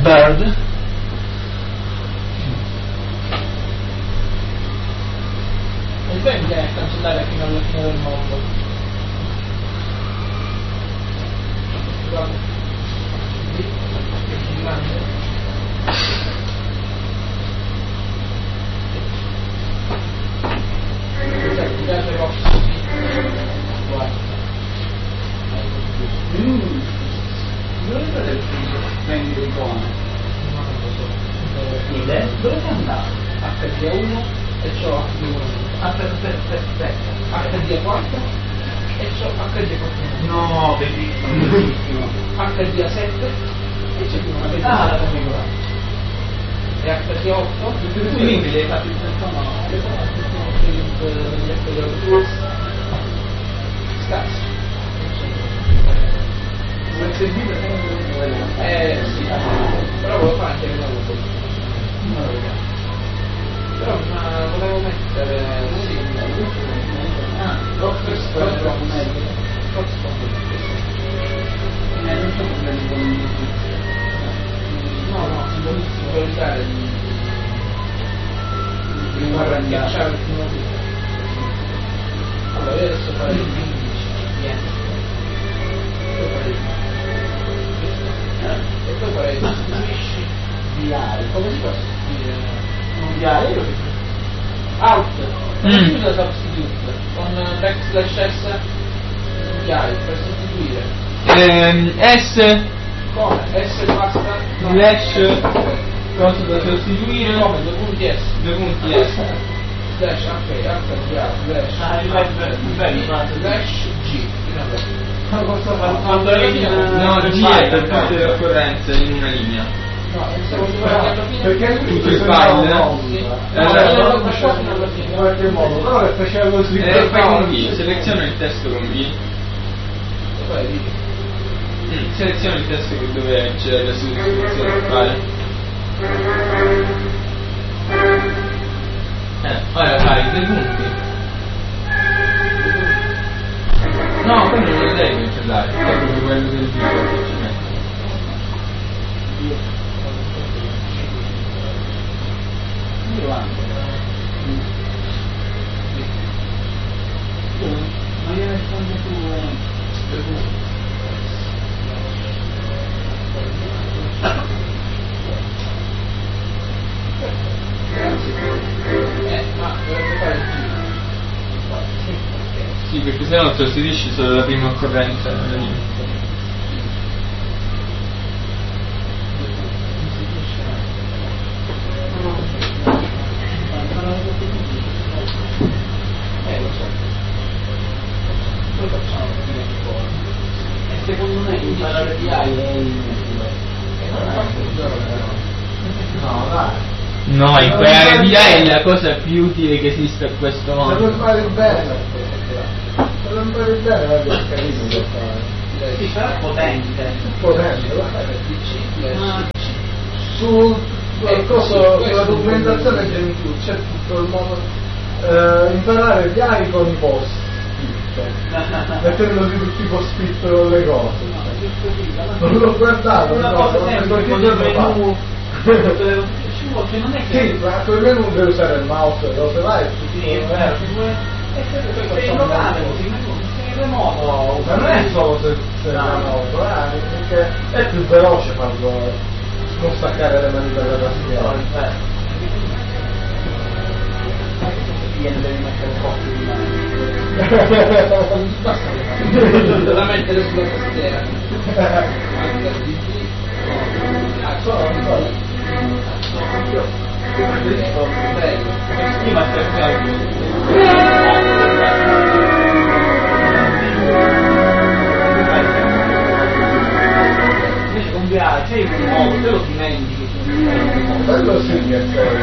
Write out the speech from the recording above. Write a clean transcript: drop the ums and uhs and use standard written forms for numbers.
Bird. E poi mi viene a cancellare fino alla fine del mondo. Guarda. Lì, che ci rimane. Ti piace Roxy? Guarda. Dove è il figlio? Prendi di buono. No, non lo so. Idee? Dove sei andato? HD1 e c'ho HD1. Aspetta. HD4 e c'ho HD4. No, bellissimo. HD7 e c'è più una bellissima da configurare. E HD8 Quindi le hai fatto il telefono? scarso. Sì, però volevo fare anche il lavoro. Però volevo mettere no, si può usare il ghiacciare il primo tipo. Allora io adesso farei il 15 poi farei e poi farei sostituisci Viale. come si fa a sostituire? Non viale? Out come si usa substitute con backslash s viale per sostituire S come? S basta slash cosa da sostituire? come? 2 punti S 2 punti S slash ok slash G Quando no, G è per tutte le occorrenze in una linea. no, stavo giocando alla fine Perché tutto il file in qualche modo, però le faceva così. fai con V, seleziona il testo con V. Seleziona il testo dove c'è la sostituzione fare. Ora fai 2 punti. No, quello non lo devi cancellare, è proprio quello del video che ci mette. Ma io rispondo tu. ma dovrebbe fare il G Sì, perché se no sostituisci solo la prima occorrenza nella linea. lo so poi facciamo E secondo me imparare di AI è inutile. No, dai. No, imparare via è la cosa più utile che esiste a questo Se lo mondo. impari bene, guarda che è carino da fare. Sì, sarà potente. Potente, guarda. Ma Sulla documentazione che c'è tutto il modo. Imparare gli AI con i post. Mettendo tutti i post-it le cose. Non l'ho guardato, una no, cosa non semplice so con che il fa. menu. Cioè non è che Sì, ma quel menu deve usare il mouse, lo se vai sì, è vero, sei in locale così, ma sei in remoto. ma non è solo se remoto, perché è più veloce farlo, non staccare le mani dalla tastiera. Devi mettere un po' più di mani. basta da mettere sulla tastiera Prima invece con VA c'è un modo, te lo dimentichi. Quello sì che è